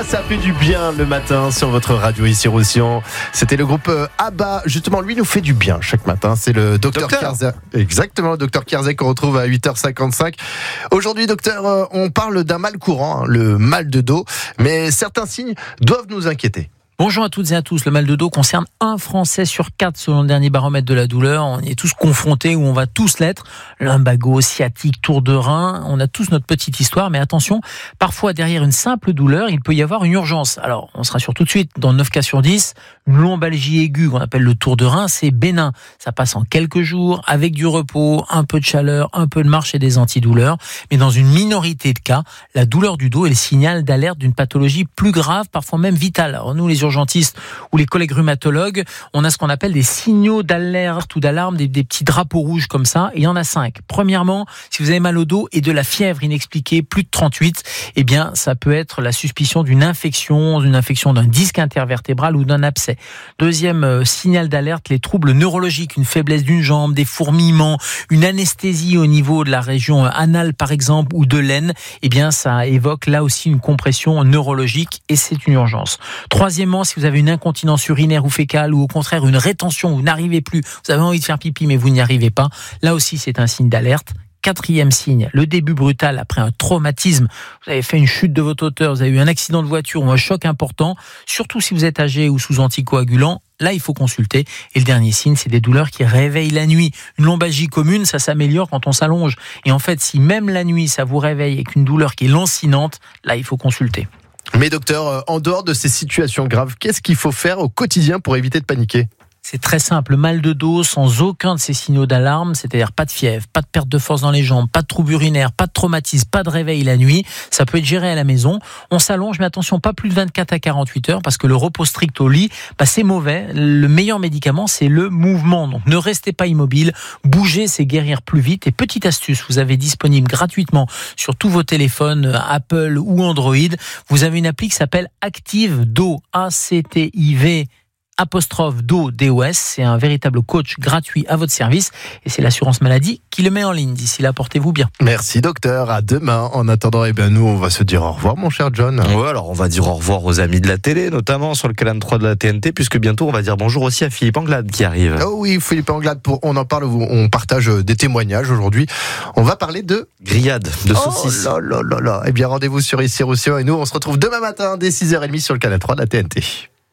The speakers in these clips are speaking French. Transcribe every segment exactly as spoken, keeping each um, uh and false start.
ça fait du bien le matin sur votre radio ici Roussillon. C'était le groupe ABBA. Justement, lui nous fait du bien chaque matin. C'est le docteur Kerzak. Exactement, le docteur Kerzak qu'on retrouve à huit heures cinquante-cinq. Aujourd'hui, docteur, on parle d'un mal courant, hein, le mal de dos. Mais certains signes doivent nous inquiéter. Bonjour à toutes et à tous. Le mal de dos concerne un Français sur quatre selon le dernier baromètre de la douleur. On y est tous confrontés, ou on va tous l'être. Lumbago, sciatique, tour de rein. On a tous notre petite histoire, mais attention, parfois derrière une simple douleur, il peut y avoir une urgence. Alors, on se rassure tout de suite, dans neuf cas sur dix, une lombalgie aiguë qu'on appelle le tour de rein, c'est bénin. Ça passe en quelques jours, avec du repos, un peu de chaleur, un peu de marche et des antidouleurs. Mais dans une minorité de cas, la douleur du dos est le signal d'alerte d'une pathologie plus grave, parfois même vitale. Alors nous, les urgentistes ou les collègues rhumatologues, on a ce qu'on appelle des signaux d'alerte ou d'alarme, des, des petits drapeaux rouges comme ça, et il y en a cinq. Premièrement, si vous avez mal au dos et de la fièvre inexpliquée, plus de trente-huit, eh bien, ça peut être la suspicion d'une infection, d'une infection d'un disque intervertébral ou d'un abcès. Deuxième euh, signal d'alerte, les troubles neurologiques, une faiblesse d'une jambe, des fourmillements, une anesthésie au niveau de la région anale par exemple, ou de l'aine, eh bien, ça évoque là aussi une compression neurologique et c'est une urgence. Troisièmement, si vous avez une incontinence urinaire ou fécale ou au contraire une rétention, vous n'arrivez plus, vous avez envie de faire pipi mais vous n'y arrivez pas, là aussi c'est un signe d'alerte. Quatrième signe, le début brutal après un traumatisme. Vous avez fait une chute de votre hauteur, vous avez eu un accident de voiture ou un choc important, surtout si vous êtes âgé ou sous anticoagulant. Là, il faut consulter. Et le dernier signe, c'est des douleurs qui réveillent la nuit. Une lombalgie commune, ça s'améliore quand on s'allonge. Et en fait, si même la nuit, ça vous réveille avec une douleur qui est lancinante, là, il faut consulter. Mais docteur, en dehors de ces situations graves, qu'est-ce qu'il faut faire au quotidien pour éviter de paniquer ? C'est très simple, mal de dos sans aucun de ces signaux d'alarme, c'est-à-dire pas de fièvre, pas de perte de force dans les jambes, pas de troubles urinaires, pas de traumatisme, pas de réveil la nuit, ça peut être géré à la maison. On s'allonge, mais attention, pas plus de vingt-quatre à quarante-huit heures, parce que le repos strict au lit, bah c'est mauvais. Le meilleur médicament, c'est le mouvement. Donc ne restez pas immobile, bouger, c'est guérir plus vite. Et petite astuce, vous avez disponible gratuitement sur tous vos téléphones, Apple ou Android, vous avez une appli qui s'appelle Active Do, A C T I V apostrophe do D O S, c'est un véritable coach gratuit à votre service et c'est l'assurance maladie qui le met en ligne. D'ici là, portez-vous bien. Merci docteur, à demain. En attendant, eh bien nous, on va se dire au revoir mon cher John. Ouais, alors on va dire au revoir aux amis de la télé, notamment sur le Canal trois de la T N T, puisque bientôt on va dire bonjour aussi à Philippe Anglade qui arrive. Oh oui, Philippe Anglade, pour, on en parle, on partage des témoignages aujourd'hui. On va parler de grillade, de saucisses. Oh là là là là. Eh bien rendez-vous sur ici Roussillon et nous, on se retrouve demain matin dès six heures trente sur le Canal trois de la T N T.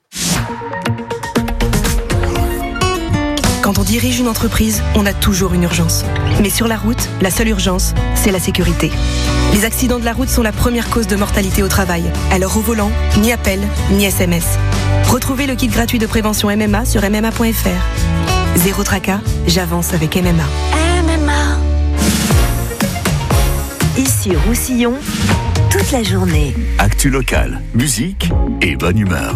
Quand on dirige une entreprise, on a toujours une urgence. Mais sur la route, la seule urgence, c'est la sécurité. Les accidents de la route sont la première cause de mortalité au travail. Alors au volant, ni appel, ni S M S. Retrouvez le kit gratuit de prévention M M A sur m m a point f r. Zéro tracas, j'avance avec M M A. M M A. Ici Roussillon, toute la journée. Actu locale, musique et bonne humeur.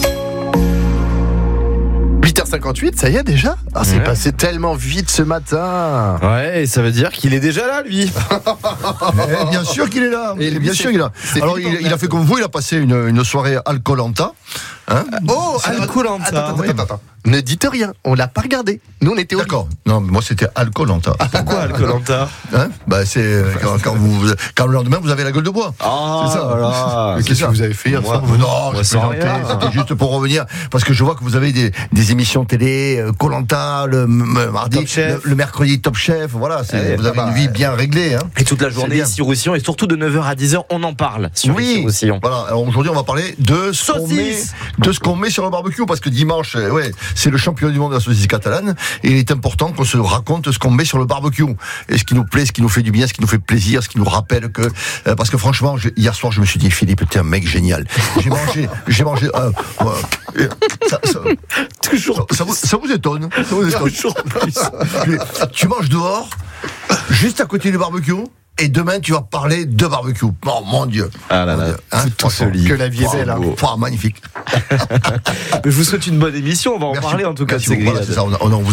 huit heures cinquante-huit, ça y est déjà. Ah, c'est ouais. passé tellement vite ce matin. Ouais, et ça veut dire qu'il est déjà là, lui. Et bien sûr qu'il est là. Et Et bien sûr qu'il est là. c'est Alors, il, il a fait comme vous, il a passé une, une soirée à Koh-Lanta. Hein Oh, Koh-Lanta. Attends, attends, attends, attends. Ne dites rien, on l'a pas regardé. Nous, on était au D'accord. Non, mais moi, c'était à Koh-Lanta. Pourquoi Koh-Lanta? Hein bah, c'est quand, quand, vous, quand le lendemain, vous avez la gueule de bois. Ah, c'est ça. voilà. Mais qu'est-ce que vous avez fait hier soir? Non, moi, je sans plaisantais, rien. c'était juste pour revenir, parce que je vois que vous avez des, des émissions télé, euh, Koh-Lanta, le m- mardi, Top Chef. le, le mercredi Top Chef, voilà, c'est, Allez, vous avez bah, une vie bien réglée. Hein. Et toute la C'est journée bien. ici Roussillon, et surtout de neuf heures à dix heures, on en parle sur Oui, ici Roussillon. voilà. Alors aujourd'hui, on va parler de ce qu'on met, Saucisse. de ce qu'on met sur le barbecue, parce que dimanche, euh, ouais, c'est le championnat du monde de la saucisse catalane, et il est important qu'on se raconte ce qu'on met sur le barbecue, et ce qui nous plaît, ce qui nous fait du bien, ce qui nous fait plaisir, ce qui nous rappelle que, euh, parce que franchement, je, hier soir, je me suis dit, Philippe, t'es un mec génial. J'ai mangé, j'ai mangé, euh, euh, ça, ça, Toujours ça, ça vous, ça vous étonne, ça vous étonne. Toujours plus. Tu manges dehors, juste à côté du barbecue. Et demain, tu vas parler de barbecue. Oh mon Dieu. Ah là là. Mon Dieu. Hein, Tout se lit. Que la vie est belle. Hein. Oh, magnifique. Mais je vous souhaite une bonne émission, on va en Merci. parler en tout cas de Merci ces beaucoup. Voilà, grillades. c'est ça, on a- on a-